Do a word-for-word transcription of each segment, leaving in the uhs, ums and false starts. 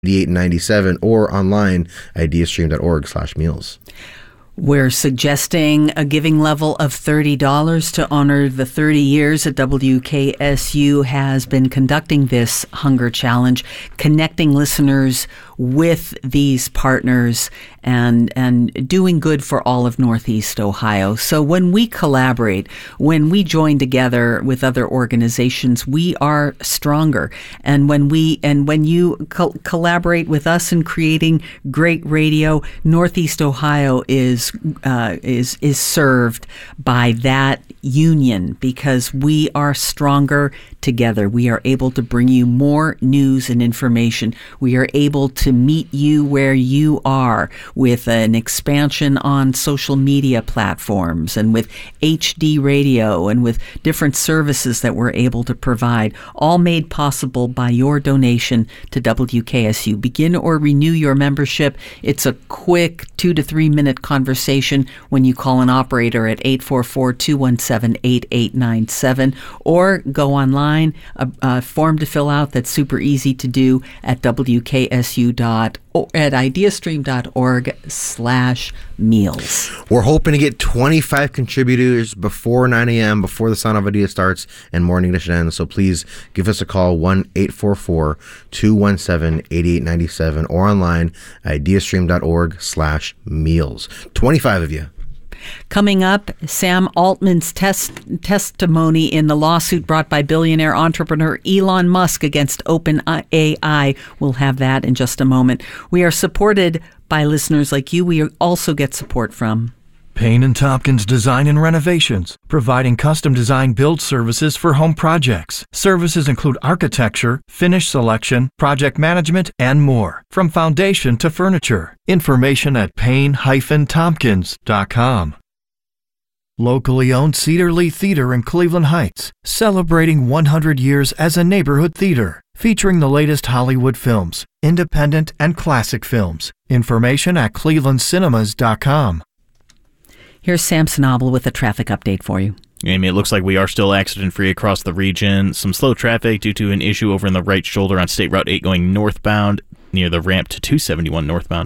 eighty-eight ninety-seven or online ideastream.org slash meals. We're suggesting a giving level of thirty dollars to honor the thirty years that W K S U has been conducting this hunger challenge, connecting listeners with these partners and and doing good for all of Northeast Ohio. So when we collaborate, when we join together with other organizations, we are stronger. And when we and when you co- collaborate with us in creating great radio, Northeast Ohio is uh, is is served by that union because we are stronger together. We are able to bring you more news and information. We are able to meet you where you are with an expansion on social media platforms and with H D radio and with different services that we're able to provide, all made possible by your donation to W K S U. Begin or renew your membership. It's a quick two to three minute conversation when you call an operator at eight four four, two one seven, eight eight nine seven or go online, a, a form to fill out that's super easy to do at W K S U dot at ideastream.org slash meals. We're hoping to get twenty-five contributors before nine a.m., before the Sound of Idea starts and Morning Edition ends. So please give us a call, one eight four four, two one seven, eight eight nine seven or online, ideastream.org slash meals. twenty-five of you. Coming up, Sam Altman's tes- testimony in the lawsuit brought by billionaire entrepreneur Elon Musk against OpenAI. We'll have that in just a moment. We are supported by listeners like you. We also get support from Payne and Tompkins Design and Renovations, providing custom design build services for home projects. Services include architecture, finish selection, project management, and more. From foundation to furniture. Information at payne dash tompkins dot com. Locally owned Cedar Lee Theater in Cleveland Heights, celebrating one hundred years as a neighborhood theater, featuring the latest Hollywood films, independent and classic films. Information at cleveland cinemas dot com. Here's Sam Sanabel with a traffic update for you. Amy, it looks like we are still accident-free across the region. Some slow traffic due to an issue over in the right shoulder on State Route eight going northbound near the ramp to two seventy-one northbound.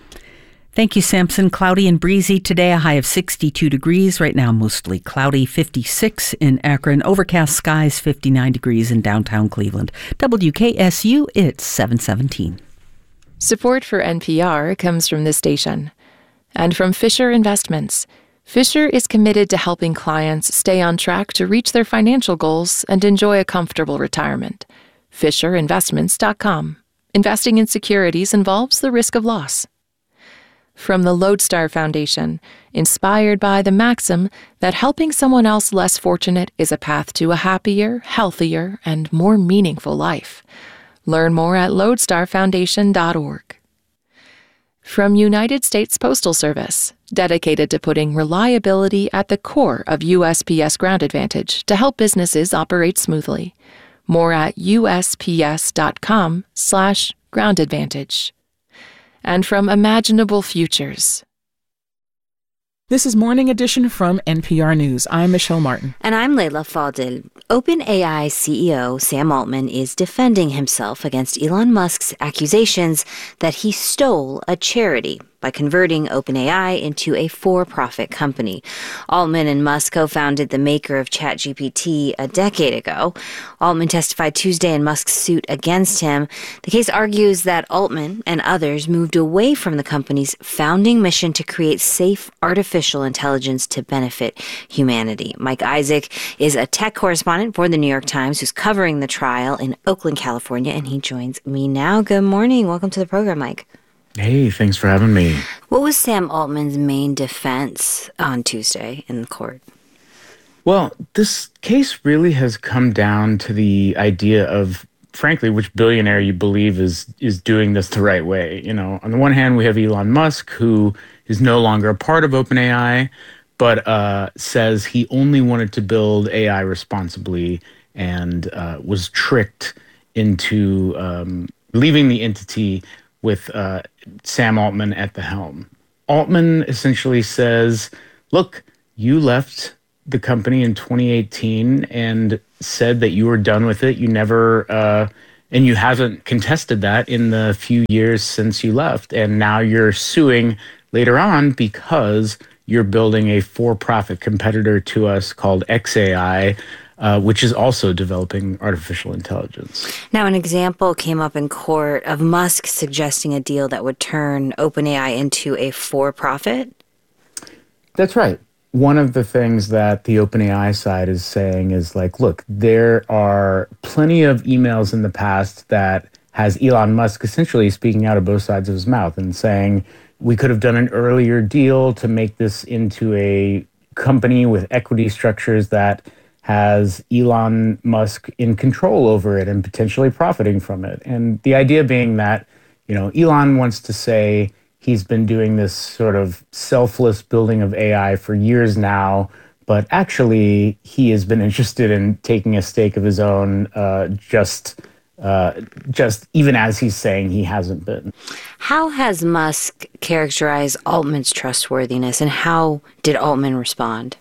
Thank you, Samson. Cloudy and breezy today, a high of sixty-two degrees. Right now, mostly cloudy, fifty-six in Akron. Overcast skies, fifty-nine degrees in downtown Cleveland. W K S U, it's seven seventeen. Support for N P R comes from this station and from Fisher Investments. Fisher is committed to helping clients stay on track to reach their financial goals and enjoy a comfortable retirement. Fisher Investments dot com. Investing in securities involves the risk of loss. From the Lodestar Foundation, inspired by the maxim that helping someone else less fortunate is a path to a happier, healthier, and more meaningful life. Learn more at lodestar foundation dot org. From United States Postal Service, dedicated to putting reliability at the core of U S P S Ground Advantage to help businesses operate smoothly. More at U S P S dot com slash ground advantage. And from Imaginable Futures. This is Morning Edition from N P R News. I'm Michelle Martin. And I'm Leila Fadel. OpenAI C E O Sam Altman is defending himself against Elon Musk's accusations that he stole a charity by converting OpenAI into a for-profit company. Altman and Musk co-founded the maker of ChatGPT a decade ago. Altman testified Tuesday in Musk's suit against him. The case argues that Altman and others moved away from the company's founding mission to create safe artificial intelligence to benefit humanity. Mike Isaac is a tech correspondent for the New York Times who's covering the trial in Oakland, California, and he joins me now. Good morning. Welcome to the program, Mike. Hey, thanks for having me. What was Sam Altman's main defense on Tuesday in the court? Well, this case really has come down to the idea of, frankly, which billionaire you believe is is doing this the right way. You know, on the one hand, we have Elon Musk, who is no longer a part of OpenAI, but uh, says he only wanted to build A I responsibly and uh, was tricked into um, leaving the entity with uh, Sam Altman at the helm. Altman essentially says, look, you left the company in twenty eighteen and said that you were done with it. You never uh, And you haven't contested that in the few years since you left. And now you're suing later on because you're building a for-profit competitor to us called X A I, uh, which is also developing artificial intelligence. Now, an example came up in court of Musk suggesting a deal that would turn OpenAI into a for-profit. That's right. One of the things that the OpenAI side is saying is like, look, there are plenty of emails in the past that has Elon Musk essentially speaking out of both sides of his mouth and saying, we could have done an earlier deal to make this into a company with equity structures that has Elon Musk in control over it and potentially profiting from it. And the idea being that, you know, Elon wants to say, he's been doing this sort of selfless building of A I for years now, but actually he has been interested in taking a stake of his own, uh, just, uh, just even as he's saying he hasn't been. How has Musk characterized Altman's trustworthiness, and how did Altman respond?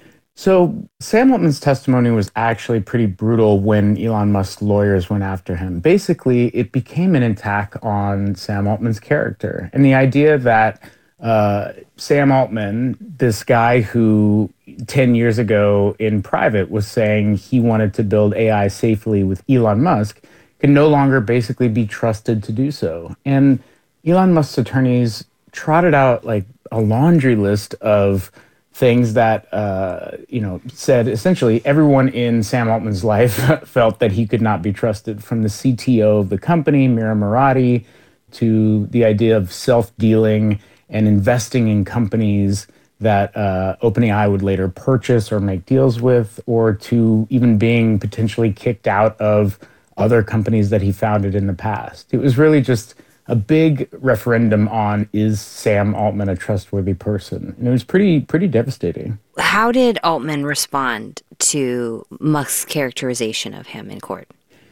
So Sam Altman's testimony was actually pretty brutal when Elon Musk's lawyers went after him. Basically, it became an attack on Sam Altman's character. And the idea that uh, Sam Altman, this guy who ten years ago in private was saying he wanted to build A I safely with Elon Musk, can no longer basically be trusted to do so. And Elon Musk's attorneys trotted out like a laundry list of things that, uh, you know, said essentially everyone in Sam Altman's life felt that he could not be trusted, from the C T O of the company, Mira Murati, to the idea of self-dealing and investing in companies that uh, OpenAI would later purchase or make deals with, or to even being potentially kicked out of other companies that he founded in the past. It was really just a big referendum on, is Sam Altman a trustworthy person? And it was pretty pretty devastating. How did Altman respond to Musk's characterization of him in court?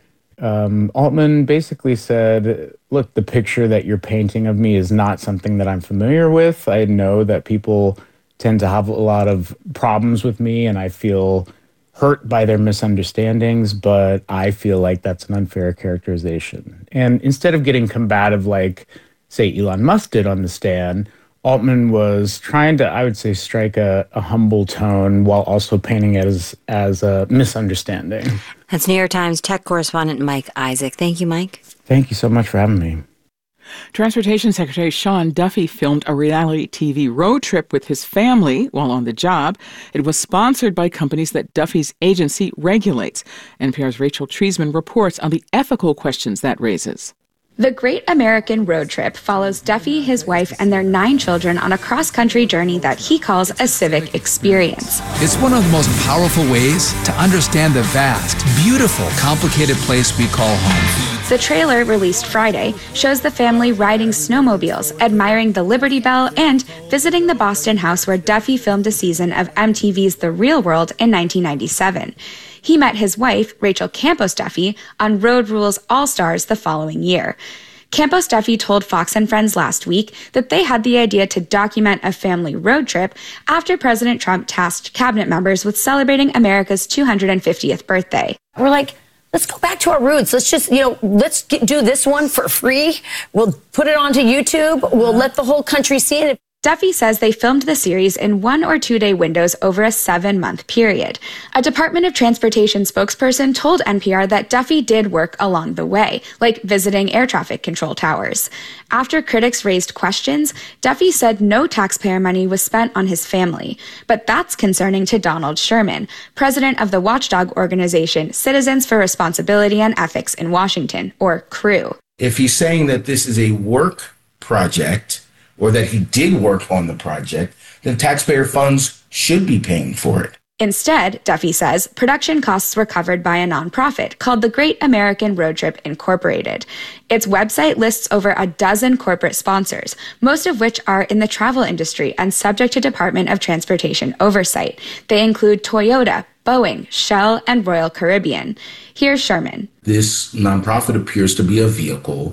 Um, Altman basically said, look, the picture that you're painting of me is not something that I'm familiar with. I know that people tend to have a lot of problems with me, and I feel hurt by their misunderstandings, but I feel like that's an unfair characterization. And instead of getting combative like, say, Elon Musk did on the stand, Altman was trying to, I would say, strike a, a humble tone while also painting it as, as a misunderstanding. That's New York Times tech correspondent Mike Isaac. Thank you, Mike. Thank you so much for having me. Transportation Secretary Sean Duffy filmed a reality T V road trip with his family while on the job. It was sponsored by companies that Duffy's agency regulates. N P R's Rachel Treisman reports on the ethical questions that raises. The Great American Road Trip follows Duffy, his wife, and their nine children on a cross-country journey that he calls a civic experience. It's one of the most powerful ways to understand the vast, beautiful, complicated place we call home. The trailer, released Friday, shows the family riding snowmobiles, admiring the Liberty Bell, and visiting the Boston house where Duffy filmed a season of M T V's The Real World in nineteen ninety-seven. He met his wife, Rachel Campos Duffy, on Road Rules All-Stars the following year. Campos Duffy told Fox and Friends last week that they had the idea to document a family road trip after President Trump tasked cabinet members with celebrating America's two hundred fiftieth birthday. We're like, let's go back to our roots. Let's just, you know, let's get, do this one for free. We'll put it onto YouTube. We'll let the whole country see it. Duffy says they filmed the series in one or two day windows over a seven month period. A Department of Transportation spokesperson told N P R that Duffy did work along the way, like visiting air traffic control towers. After critics raised questions, Duffy said no taxpayer money was spent on his family. But that's concerning to Donald Sherman, president of the watchdog organization Citizens for Responsibility and Ethics in Washington, or CREW. If he's saying that this is a work project, or that he did work on the project, then taxpayer funds should be paying for it. Instead, Duffy says, production costs were covered by a nonprofit called the Great American Road Trip Incorporated. Its website lists over a dozen corporate sponsors, most of which are in the travel industry and subject to Department of Transportation oversight. They include Toyota, Boeing, Shell, and Royal Caribbean. Here's Sherman. This nonprofit appears to be a vehicle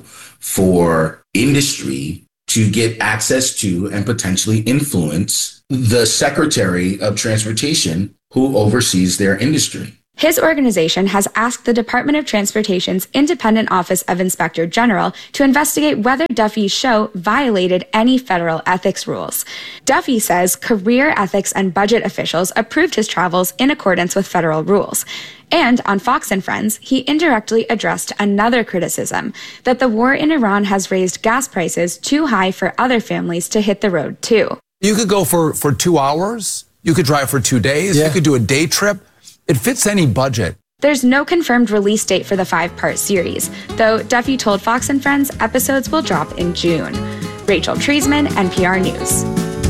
for industry to get access to and potentially influence the Secretary of Transportation who oversees their industry. His organization has asked the Department of Transportation's Independent Office of Inspector General to investigate whether Duffy's show violated any federal ethics rules. Duffy says career ethics and budget officials approved his travels in accordance with federal rules. And on Fox and Friends, he indirectly addressed another criticism, that the war in Iran has raised gas prices too high for other families to hit the road too. You could go for, for two hours. You could drive for two days. Yeah. You could do a day trip. It fits any budget. There's no confirmed release date for the five-part series, though Duffy told Fox and Friends episodes will drop in June. Rachel Treisman, N P R News.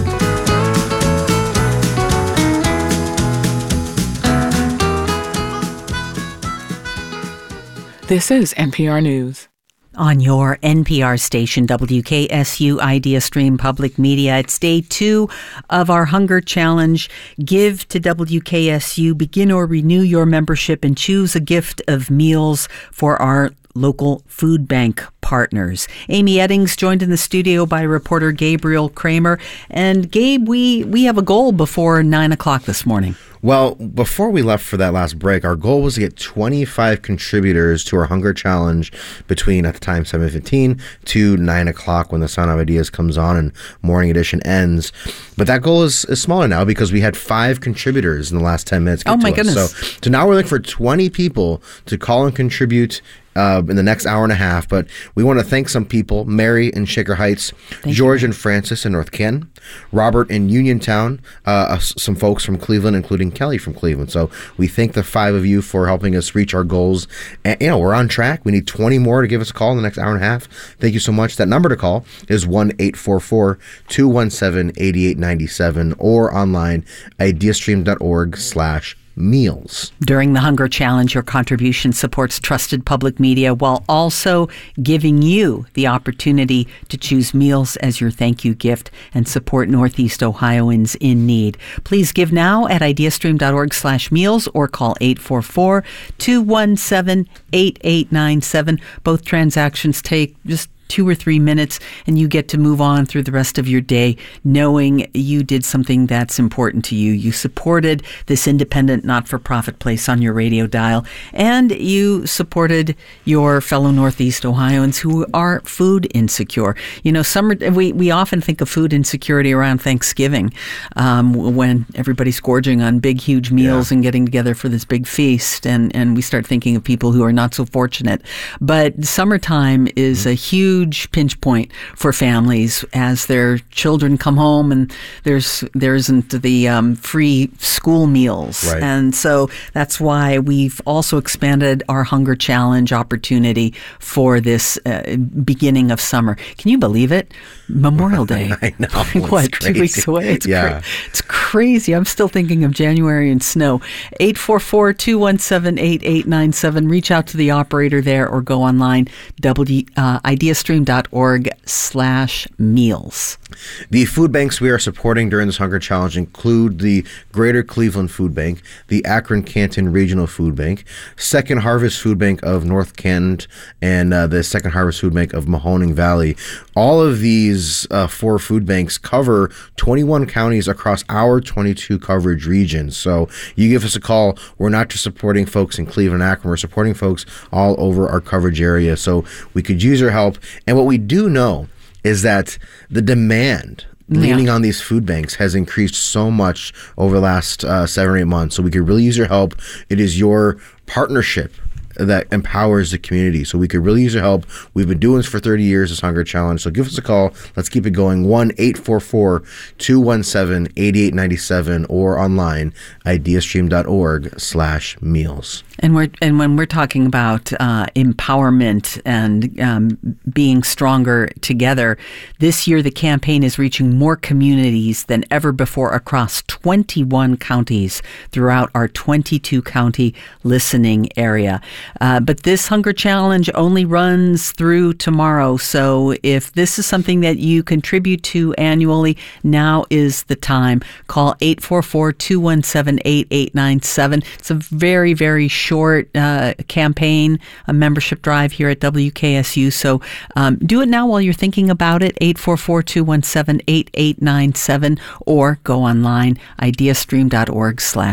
This is N P R News. On your N P R station, W K S U Idea Stream Public Media. It's day two of our Hunger Challenge. Give to W K S U, begin or renew your membership, and choose a gift of meals for our local food bank partners. Amy Eddings joined in the studio by reporter Gabriel Kramer. And Gabe, we, we have a goal before nine o'clock this morning. Well, before we left for that last break, our goal was to get twenty-five contributors to our Hunger Challenge between, at the time, seven fifteen to nine o'clock when the Sound of Ideas comes on and Morning Edition ends. But that goal is, is smaller now because we had five contributors in the last ten minutes. Oh, my us. goodness. So, so now we're looking for twenty people to call and contribute Uh, in the next hour and a half. But we want to thank some people: Mary in Shaker Heights, thank George you. and Francis in North Ken, Robert in Uniontown, uh, some folks from Cleveland, including Kelly from Cleveland. So we thank the five of you for helping us reach our goals. And, you know, we're on track. We need twenty more to give us a call in the next hour and a half. Thank you so much. That number to call is one eight four four, two one seven, eight eight nine seven or online, ideastream.org slash meals. During the Hunger Challenge, your contribution supports trusted public media while also giving you the opportunity to choose meals as your thank you gift and support Northeast Ohioans in need. Please give now at ideastream.org slash meals or call eight four four, two one seven, eight eight nine seven. Both transactions take just two or three minutes, and you get to move on through the rest of your day knowing you did something that's important to you. You supported this independent, not-for-profit place on your radio dial, and you supported your fellow Northeast Ohioans who are food insecure. You know, summer, we, we often think of food insecurity around Thanksgiving um, when everybody's gorging on big, huge meals yeah. and getting together for this big feast, and, and we start thinking of people who are not so fortunate. But summertime is mm-hmm. a huge huge pinch point for families as their children come home and there's there isn't the um, free school meals. Right. And so that's why we've also expanded our Hunger Challenge opportunity for this uh, beginning of summer. Can you believe it? Memorial Day. I know. What, two weeks away? It's, yeah. cra- it's crazy. I'm still thinking of January and snow. eight four four, two one seven, eight eight nine seven. Reach out to the operator there or go online, w, uh, ideastream.org slash meals. The food banks we are supporting during this Hunger Challenge include the Greater Cleveland Food Bank, the Akron Canton Regional Food Bank, Second Harvest Food Bank of North Kent, and uh, the Second Harvest Food Bank of Mahoning Valley. All of these uh, four food banks cover twenty-one counties across our twenty-two coverage regions. So you give us a call. We're not just supporting folks in Cleveland and Akron. We're supporting folks all over our coverage area. So we could use your help. And what we do know is that the demand leaning yeah. on these food banks has increased so much over the last uh, seven or eight months. So we could really use your help. It is your partnership that empowers the community. So we could really use your help. We've been doing this for thirty years, this Hunger Challenge. So give us a call. Let's keep it going. one eight four four, two one seven, eight eight nine seven or online, ideastream.org slash meals. And we're and when we're talking about uh, empowerment and um, being stronger together, this year the campaign is reaching more communities than ever before across twenty-one counties throughout our twenty-two county listening area. Uh, but this Hunger Challenge only runs through tomorrow. So if this is something that you contribute to annually, now is the time. Call eight four four, two one seven, eight eight nine seven. It's a very, very short short uh, campaign, a membership drive here at W K S U. So um, do it now while you're thinking about it, eight four four, two one seven, eight eight nine seven, or go online, ideastream.org slash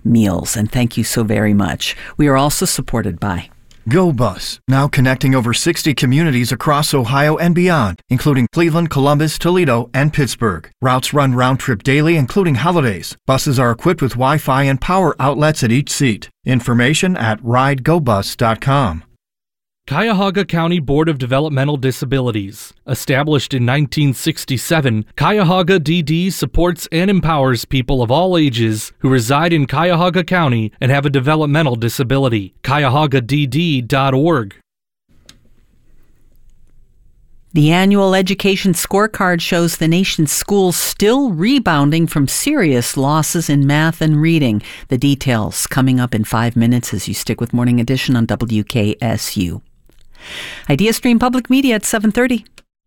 meals. And thank you so very much. We are also supported by GoBus, now connecting over sixty communities across Ohio and beyond, including Cleveland, Columbus, Toledo, and Pittsburgh. Routes run round-trip daily, including holidays. Buses are equipped with Wi-Fi and power outlets at each seat. Information at ride go bus dot com. Cuyahoga County Board of Developmental Disabilities. Established in nineteen sixty-seven, Cuyahoga D D supports and empowers people of all ages who reside in Cuyahoga County and have a developmental disability. cuyahoga d d dot org. The annual education scorecard shows the nation's schools still rebounding from serious losses in math and reading. The details coming up in five minutes as you stick with Morning Edition on W K S U. IdeaStream Public Media at seven thirty.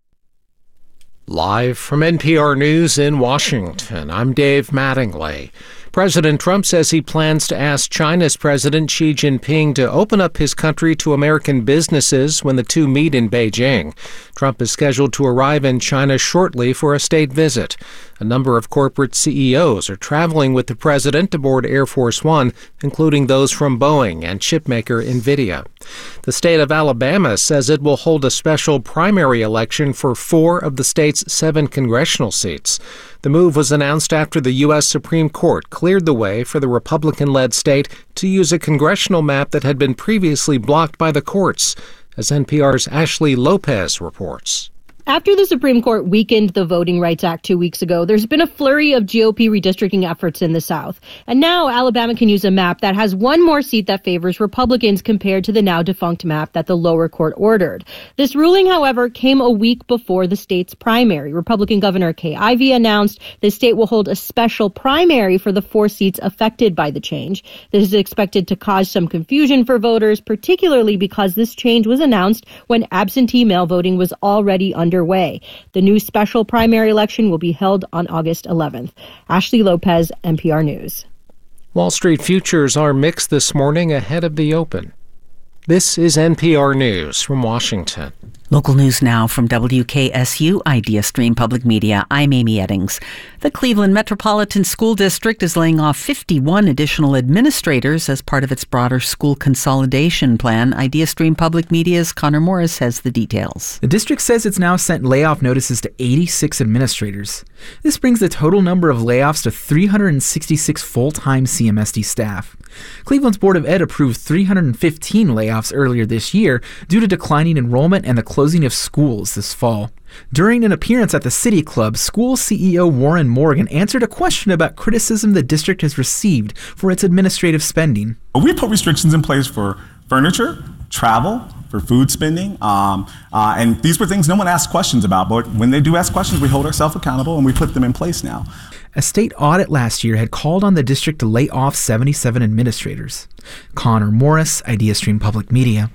Live from N P R News in Washington, I'm Dave Mattingly. President Trump says he plans to ask China's President Xi Jinping to open up his country to American businesses when the two meet in Beijing. Trump is scheduled to arrive in China shortly for a state visit. A number of corporate C E Os are traveling with the president aboard Air Force One, including those from Boeing and chipmaker NVIDIA. The state of Alabama says it will hold a special primary election for four of the state's seven congressional seats. The move was announced after the U S Supreme Court cleared the way for the Republican-led state to use a congressional map that had been previously blocked by the courts, as N P R's Ashley Lopez reports. After the Supreme Court weakened the Voting Rights Act two weeks ago, there's been a flurry of G O P redistricting efforts in the South. And now Alabama can use a map that has one more seat that favors Republicans compared to the now defunct map that the lower court ordered. This ruling, however, came a week before the state's primary. Republican Governor Kay Ivey announced the state will hold a special primary for the four seats affected by the change. This is expected to cause some confusion for voters, particularly because this change was announced when absentee mail voting was already under Underway. The new special primary election will be held on August eleventh. Ashley Lopez, N P R News. Wall Street futures are mixed this morning ahead of the open. This is N P R News from Washington. Local news now from W K S U IdeaStream Public Media. I'm Amy Eddings. The Cleveland Metropolitan School District is laying off fifty-one additional administrators as part of its broader school consolidation plan. IdeaStream Public Media's Connor Morris has the details. The district says it's now sent layoff notices to eighty-six administrators. This brings the total number of layoffs to three hundred sixty-six full-time C M S D staff. Cleveland's Board of Ed approved three hundred fifteen layoffs earlier this year due to declining enrollment and the closing of schools this fall. During an appearance at the City Club, school C E O Warren Morgan answered a question about criticism the district has received for its administrative spending. We put restrictions in place for furniture, travel, for food spending, um, uh, and these were things no one asked questions about, but when they do ask questions, we hold ourselves accountable and we put them in place now. A state audit last year had called on the district to lay off seventy-seven administrators. Connor Morris, IdeaStream Public Media.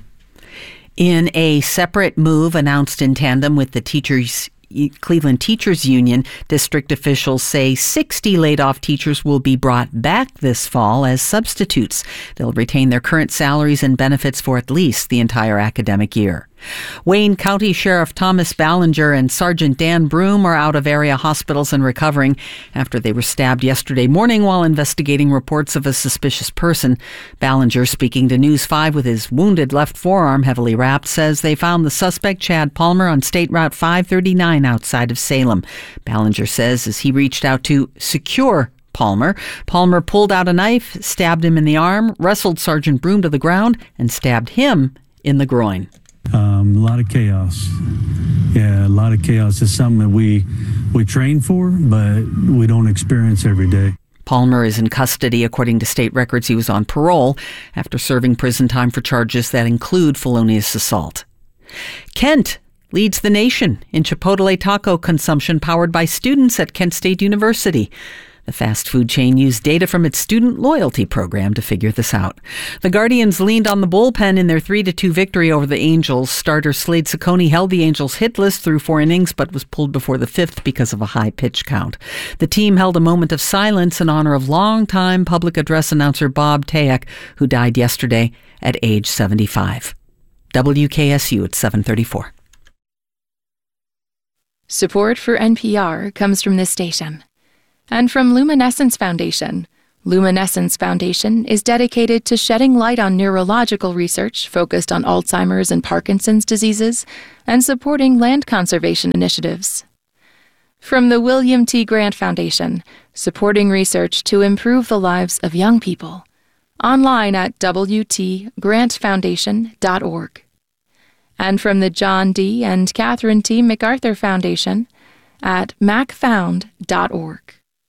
In a separate move announced in tandem with the teachers Cleveland Teachers Union, district officials say sixty laid-off teachers will be brought back this fall as substitutes. They'll retain their current salaries and benefits for at least the entire academic year. Wayne County Sheriff Thomas Ballinger and Sergeant Dan Broom are out of area hospitals and recovering after they were stabbed yesterday morning while investigating reports of a suspicious person. Ballinger, speaking to News five with his wounded left forearm heavily wrapped, says they found the suspect, Chad Palmer, on State Route five thirty-nine outside of Salem. Ballinger says as he reached out to secure Palmer, Palmer pulled out a knife, stabbed him in the arm, wrestled Sergeant Broom to the ground, and stabbed him in the groin. Um, a lot of chaos. Yeah, a lot of chaos is something that we we train for, but we don't experience every day. Palmer is in custody. According to state records, he was on parole after serving prison time for charges that include felonious assault. Kent leads the nation in Chipotle taco consumption powered by students at Kent State University. The fast food chain used data from its student loyalty program to figure this out. The Guardians leaned on the bullpen in their three to two victory over the Angels. Starter Slade Ciccone held the Angels hitless through four innings, but was pulled before the fifth because of a high pitch count. The team held a moment of silence in honor of longtime public address announcer Bob Tayak, who died yesterday at age seventy-five. W K S U at seven thirty-four. Support for N P R comes from this station. And from Luminescence Foundation, Luminescence Foundation is dedicated to shedding light on neurological research focused on Alzheimer's and Parkinson's diseases and supporting land conservation initiatives. From the William T. Grant Foundation, supporting research to improve the lives of young people. Online at w t grant foundation dot org. And from the John D. and Catherine T. MacArthur Foundation at mac found dot org.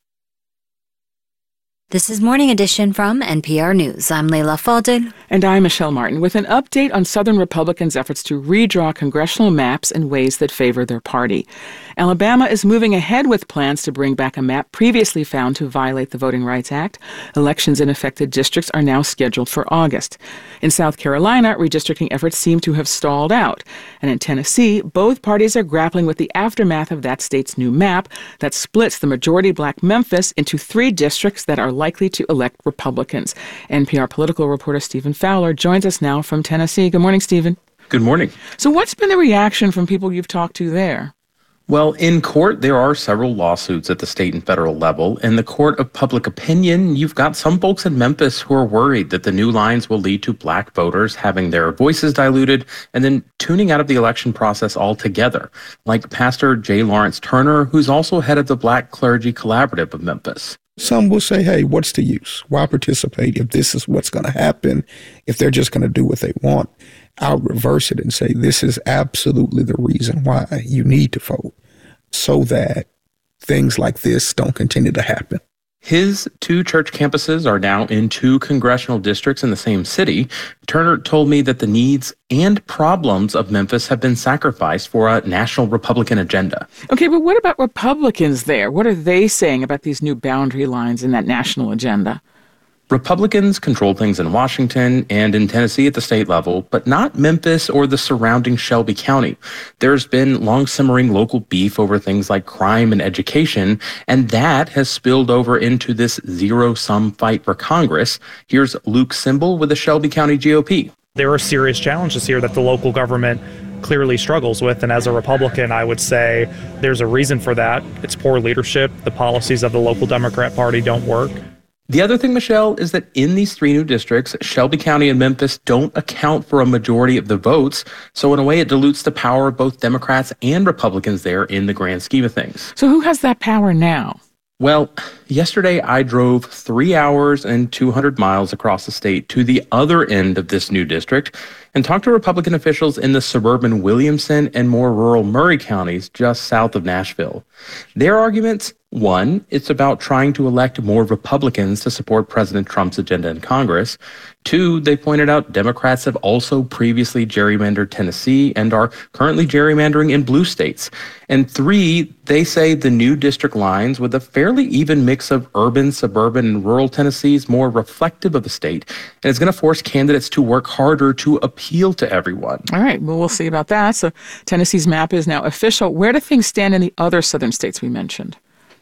This is Morning Edition from N P R News. I'm Leila Fadel. And I'm Michelle Martin with an update on Southern Republicans' efforts to redraw congressional maps in ways that favor their party. Alabama is moving ahead with plans to bring back a map previously found to violate the Voting Rights Act. Elections in affected districts are now scheduled for August. In South Carolina, redistricting efforts seem to have stalled out. And in Tennessee, both parties are grappling with the aftermath of that state's new map that splits the majority black Memphis into three districts that are likely to elect Republicans. N P R political reporter Stephen Fowler joins us now from Tennessee. Good morning, Stephen. Good morning. So what's been the reaction from people you've talked to there? Well, in court, there are several lawsuits at the state and federal level. In the court of public opinion, you've got some folks in Memphis who are worried that the new lines will lead to black voters having their voices diluted and then tuning out of the election process altogether, like Pastor J. Lawrence Turner, who's also head of the Black Clergy Collaborative of Memphis. Some will say, hey, what's the use? Why participate if this is what's going to happen, if they're just going to do what they want? I'll reverse it and say this is absolutely the reason why you need to vote, so that things like this don't continue to happen. His two church campuses are now in two congressional districts in the same city. Turner told me that the needs and problems of Memphis have been sacrificed for a national Republican agenda. Okay, but what about Republicans there? What are they saying about these new boundary lines in that national agenda? Republicans control things in Washington and in Tennessee at the state level, but not Memphis or the surrounding Shelby County. There's been long simmering local beef over things like crime and education, and that has spilled over into this zero-sum fight for Congress. Here's Luke Simbel with the Shelby County G O P. There are serious challenges here that the local government clearly struggles with, and as a Republican, I would say there's a reason for that. It's poor leadership. The policies of the local Democrat Party don't work. The other thing, Michelle, is that in these three new districts, Shelby County and Memphis don't account for a majority of the votes. So in a way, it dilutes the power of both Democrats and Republicans there in the grand scheme of things. So who has that power now? Well, yesterday I drove three hours and two hundred miles across the state to the other end of this new district and talked to Republican officials in the suburban Williamson and more rural Murray counties just south of Nashville. Their arguments: one, it's about trying to elect more Republicans to support President Trump's agenda in Congress. Two, they pointed out Democrats have also previously gerrymandered Tennessee and are currently gerrymandering in blue states. And three, they say the new district lines with a fairly even mix of urban, suburban, and rural Tennessee is more reflective of the state, and it's going to force candidates to work harder to appeal to everyone. All right, well, we'll see about that. So Tennessee's map is now official. Where do things stand in the other southern states we mentioned?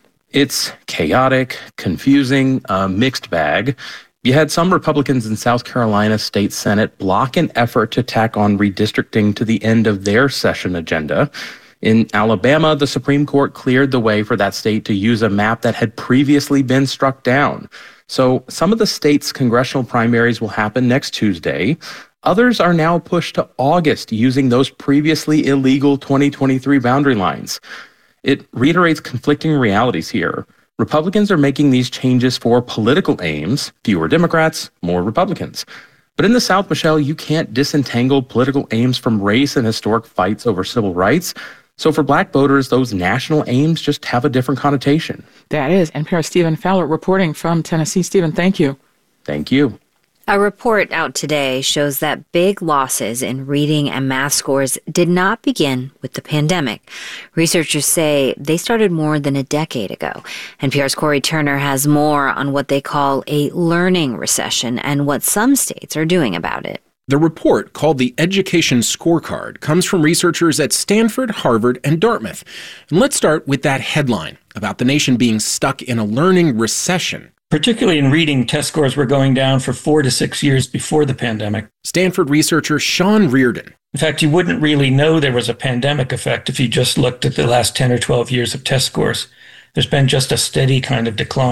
It's chaotic, confusing, a mixed bag. You had some Republicans in South Carolina State Senate block an effort to tack on redistricting to the end of their session agenda. In Alabama, the Supreme Court cleared the way for that state to use a map that had previously been struck down. So some of the state's congressional primaries will happen next Tuesday. Others are now pushed to August using those previously illegal twenty twenty-three boundary lines. It reiterates conflicting realities here. Republicans are making these changes for political aims: fewer Democrats, more Republicans. But in the South, Michelle, you can't disentangle political aims from race and historic fights over civil rights. So for black voters, those national aims just have a different connotation. That is N P R's Stephen Fowler reporting from Tennessee. Stephen, thank you. Thank you. A report out today shows that big losses in reading and math scores did not begin with the pandemic. Researchers say they started more than a decade ago. N P R's Corey Turner has more on what they call a learning recession and what some states are doing about it. The report, called the Education Scorecard, comes from researchers at Stanford, Harvard, and Dartmouth. And let's start with that headline about the nation being stuck in a learning recession. Particularly in reading, test scores were going down for four to six years before the pandemic. Stanford researcher Sean Reardon. In fact, you wouldn't really know there was a pandemic effect if you just looked at the last ten or twelve years of test scores. There's been just a steady kind of decline.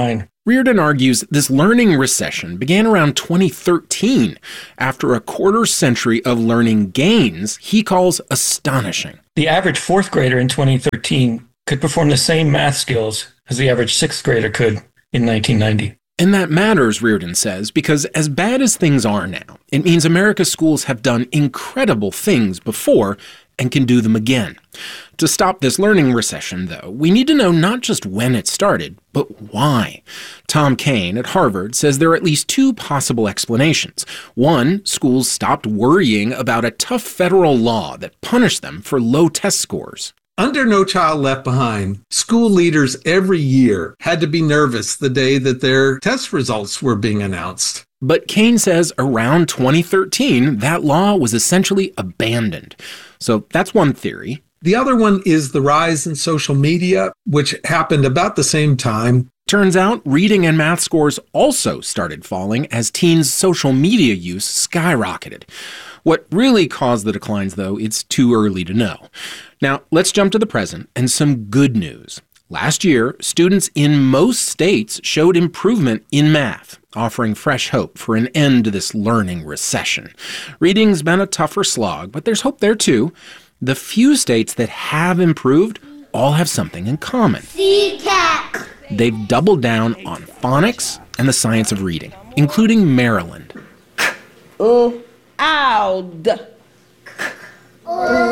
Reardon argues this learning recession began around twenty thirteen, after a quarter century of learning gains he calls astonishing. The average fourth grader in twenty thirteen could perform the same math skills as the average sixth grader could in nineteen ninety. And that matters, Reardon says, because as bad as things are now, it means America's schools have done incredible things before and can do them again. To stop this learning recession, though, we need to know not just when it started, but why. Tom Kane at Harvard says there are at least two possible explanations. One, schools stopped worrying about a tough federal law that punished them for low test scores. Under No Child Left Behind, school leaders every year had to be nervous the day that their test results were being announced. But Kane says around twenty thirteen, that law was essentially abandoned. So that's one theory. The other one is the rise in social media, which happened about the same time. Turns out reading and math scores also started falling as teens' social media use skyrocketed. What really caused the declines, though, it's too early to know. Now, let's jump to the present and some good news. Last year, students in most states showed improvement in math, offering fresh hope for an end to this learning recession. Reading's been a tougher slog, but there's hope there too. The few states that have improved all have something in common. C C A C. They've doubled down on phonics and the science of reading, including Maryland. Ooh, ow, d. Ooh,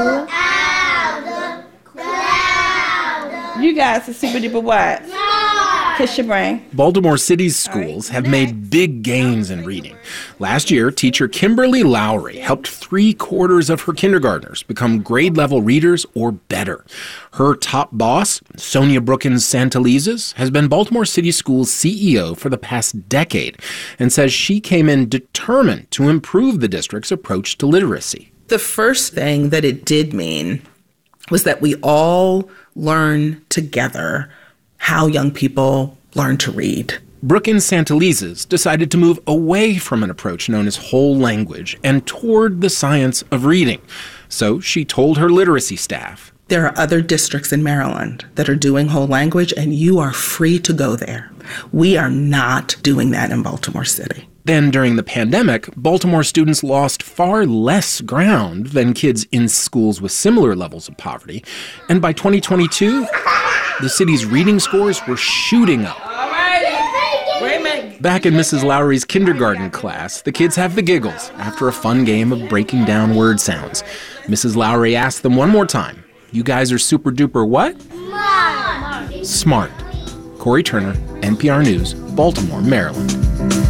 ow, cloud. You guys are super duper what? Kiss your brain. Baltimore City's schools have made big gains in reading. Last year, teacher Kimberly Lowry helped three quarters of her kindergartners become grade-level readers or better. Her top boss, Sonia Brookins Santalizes, has been Baltimore City Schools C E O for the past decade and says she came in determined to improve the district's approach to literacy. The first thing that it did mean was that we all learn together how young people learn to read. Brookins Santalizes decided to move away from an approach known as whole language and toward the science of reading. So she told her literacy staff, there are other districts in Maryland that are doing whole language, and you are free to go there. We are not doing that in Baltimore City. Then during the pandemic, Baltimore students lost far less ground than kids in schools with similar levels of poverty. And by twenty twenty-two, the city's reading scores were shooting up. Back in Missus Lowry's kindergarten class, the kids have the giggles after a fun game of breaking down word sounds. Missus Lowry asked them one more time, you guys are super duper what? Smart. Smart. Corey Turner, N P R News, Baltimore, Maryland.